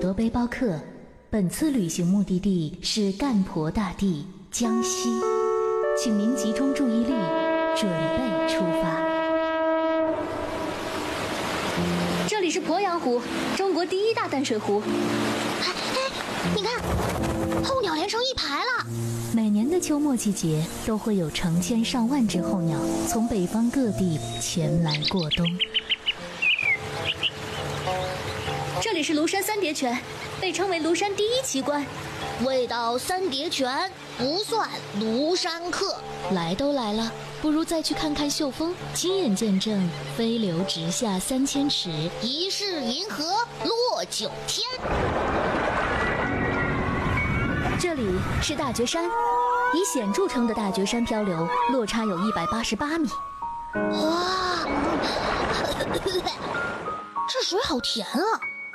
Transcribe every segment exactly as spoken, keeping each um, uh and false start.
多背包客，本次旅行目的地是干婆大地江西，请您集中注意力，准备出发。 这里是鄱阳湖，中国第一大淡水湖。 哎哎，你看，候鸟连成一排了。 每年的秋末季节，都会有成千上万只候鸟从北方各地前来过冬。 这里是庐山三叠泉，被称为庐山第一奇观。 未到三叠泉，不算庐山客。 来都来了，不如再去看看秀峰，亲眼见证飞流直下三千尺， 疑是银河落九天。 这里是大觉山，以险著称的大觉山漂流落差有一百八十八米。 哇，这水好甜啊！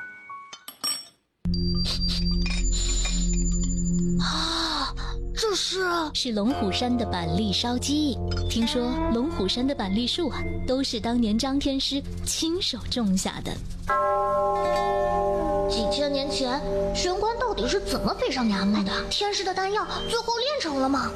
啊，这是是龙虎山的板栗烧鸡。听说龙虎山的板栗树啊，都是当年张天师亲手种下的。 几千年前，玄关到底是怎么飞上衙门的？天师的丹药最后炼成了吗？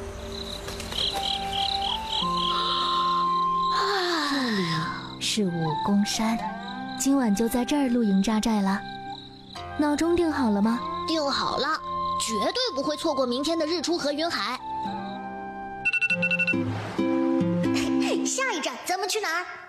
这里是武功山，今晚就在这儿露营扎寨了。闹钟定好了吗？ 定好了，绝对不会错过明天的日出和云海。下一站咱们去哪儿？